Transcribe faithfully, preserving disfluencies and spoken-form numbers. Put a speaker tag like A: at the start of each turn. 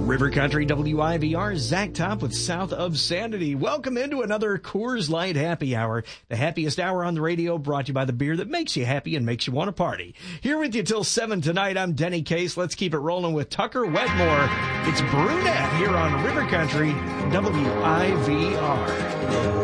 A: River Country W I V R, Zach Top with South of Sanity. Welcome into another Coors Light Happy Hour, the happiest hour on the radio, brought to you by the beer that makes you happy and makes you want to party. Here with you till seven tonight, I'm Denny Case. Let's keep it rolling with Tucker Wedmore. It's Brunette here on River Country W I V R.